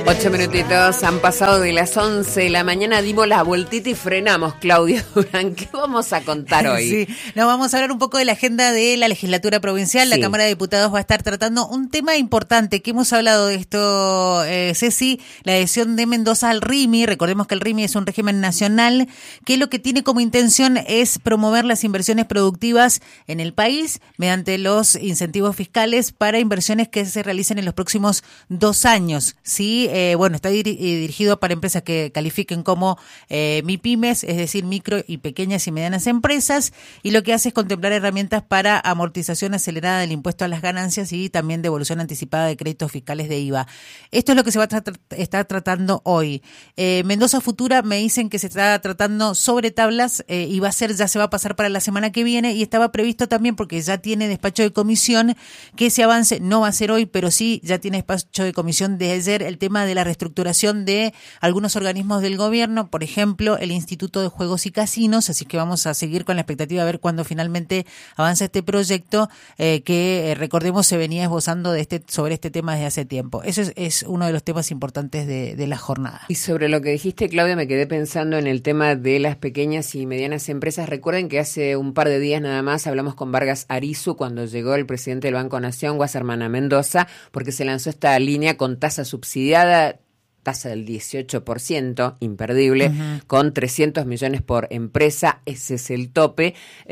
8 minutitos han pasado de las 11 de la mañana, dimos la vueltita y frenamos, Claudia Durán. ¿Qué vamos a contar hoy? Sí, nos vamos a hablar un poco de la agenda de la legislatura provincial. Sí. La Cámara de Diputados va a estar tratando un tema importante, que hemos hablado de esto, Ceci, la adhesión de Mendoza al RIMI. Recordemos que el RIMI es un régimen nacional que lo que tiene como intención es promover las inversiones productivas en el país mediante los incentivos fiscales para inversiones que se realicen en los próximos 2 años. Sí, está dirigido para empresas que califiquen como MIPYMES, es decir, micro y pequeñas y medianas empresas, y lo que hace es contemplar herramientas para amortización acelerada del impuesto a las ganancias y también devolución anticipada de créditos fiscales de IVA. Esto es lo que se va a estar tratando hoy. Mendoza Futura me dicen que se está tratando sobre tablas y ya se va a pasar para la semana que viene, y estaba previsto también, porque ya tiene despacho de comisión, que ese avance no va a ser hoy, pero sí ya tiene despacho de comisión de ayer el tema de la reestructuración de algunos organismos del gobierno, por ejemplo, el Instituto de Juegos y Casinos, así que vamos a seguir con la expectativa de ver cuándo finalmente avanza este proyecto que recordemos se venía esbozando sobre este tema desde hace tiempo. Eso es uno de los temas importantes de la jornada. Y sobre lo que dijiste, Claudia, me quedé pensando en el tema de las pequeñas y medianas empresas. Recuerden que hace un par de días nada más hablamos con Vargas Arizu cuando llegó el presidente del Banco Nación, Wasserman, a Mendoza, porque se lanzó esta línea con tasa subsidiada, tasa del 18%, imperdible, con 300 millones por empresa. Ese es el tope.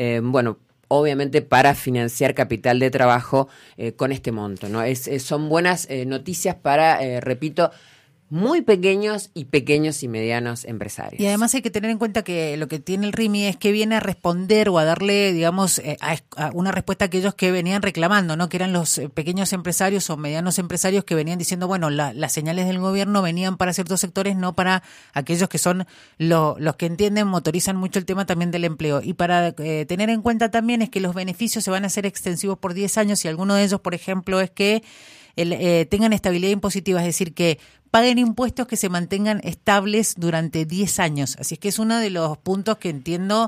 Obviamente para financiar capital de trabajo con este monto, ¿no? Son buenas noticias para, repito, muy pequeños y medianos empresarios. Y además hay que tener en cuenta que lo que tiene el RIMI es que viene a responder o a darle, digamos, a una respuesta a aquellos que venían reclamando, ¿no? Que eran los pequeños empresarios o medianos empresarios que venían diciendo, bueno, las señales del gobierno venían para ciertos sectores, no para aquellos que son los que entienden, motorizan mucho el tema también del empleo. Y para tener en cuenta también es que los beneficios se van a hacer extensivos por 10 años, y alguno de ellos, por ejemplo, es que tengan estabilidad impositiva, es decir, que paguen impuestos que se mantengan estables durante 10 años. Así es que es uno de los puntos que entiendo,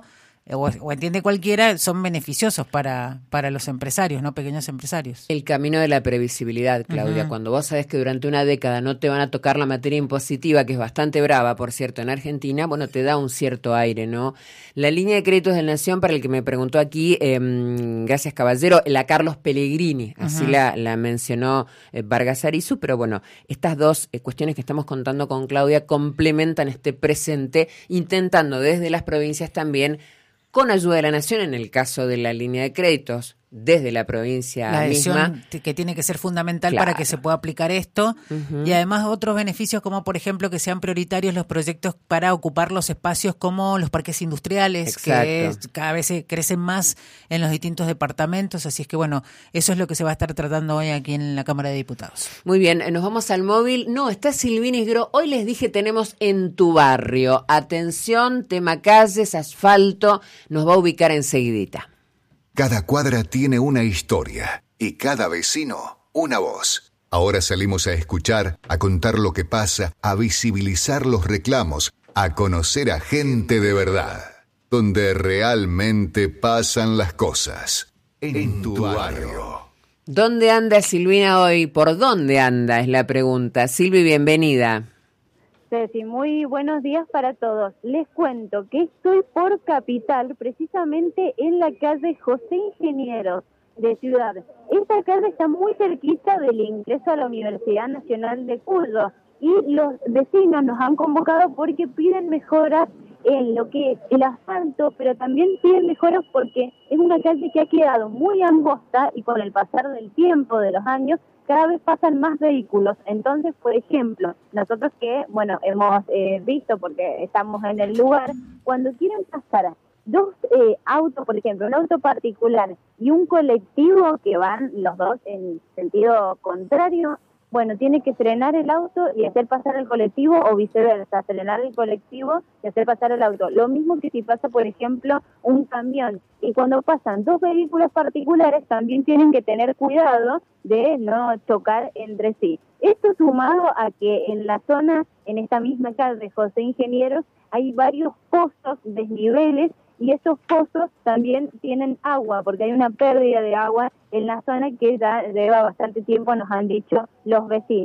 o entiende cualquiera, son beneficiosos para los empresarios, ¿no? Pequeños empresarios. El camino de la previsibilidad, Claudia. Cuando vos sabés que durante una década no te van a tocar la materia impositiva, que es bastante brava, por cierto, en Argentina, bueno, te da un cierto aire, ¿no? La línea de créditos de Nación, para el que me preguntó aquí, gracias caballero, la Carlos Pellegrini, así la mencionó Vargas Arizu, pero bueno, estas dos cuestiones que estamos contando con Claudia complementan este presente, intentando desde las provincias también, con ayuda de la Nación, en el caso de la línea de créditos, desde la provincia la adhesión misma, que tiene que ser fundamental, claro, para que se pueda aplicar esto, y además otros beneficios como por ejemplo que sean prioritarios los proyectos para ocupar los espacios como los parques industriales. Exacto. Que cada vez se crecen más en los distintos departamentos, así es que bueno, eso es lo que se va a estar tratando hoy aquí en la Cámara de Diputados. Muy bien, nos vamos al móvil. No, está Silvina Isgro. Hoy les dije tenemos en tu barrio. Atención, tema calles, asfalto, nos va a ubicar enseguidita. Cada cuadra tiene una historia y cada vecino una voz. Ahora salimos a escuchar, a contar lo que pasa, a visibilizar los reclamos, a conocer a gente de verdad, donde realmente pasan las cosas. En tu barrio. ¿Dónde anda Silvina hoy? ¿Por dónde anda? Es la pregunta. Silvi, bienvenida. Ceci, muy buenos días para todos. Les cuento que estoy por Capital, precisamente en la calle José Ingenieros de Ciudad. Esta calle está muy cerquita del ingreso a la Universidad Nacional de Cuyo, y los vecinos nos han convocado porque piden mejoras en lo que es el asfalto, pero también piden mejoras porque es una calle que ha quedado muy angosta, y con el pasar del tiempo, de los años, cada vez pasan más vehículos. Entonces, por ejemplo, nosotros que, hemos visto, porque estamos en el lugar, cuando quieren pasar dos autos, por ejemplo, un auto particular y un colectivo que van los dos en sentido contrario, tiene que frenar el auto y hacer pasar el colectivo, o viceversa, frenar el colectivo y hacer pasar el auto. Lo mismo que si pasa, por ejemplo, un camión. Y cuando pasan dos vehículos particulares, también tienen que tener cuidado de no chocar entre sí. Esto sumado a que en la zona, en esta misma calle José Ingenieros, hay varios pozos, desniveles, y esos pozos también tienen agua, porque hay una pérdida de agua en la zona que ya lleva bastante tiempo, nos han dicho los vecinos.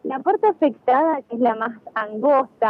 La parte afectada, que es la más angosta,